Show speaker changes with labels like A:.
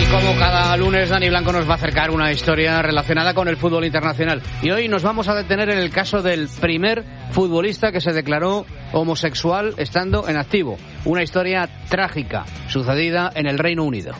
A: Como cada lunes, Dani Blanco nos va a acercar una historia relacionada con el fútbol internacional. Y hoy nos vamos a detener en el caso del primer futbolista que se declaró homosexual estando en activo. Una historia trágica sucedida en el Reino Unido.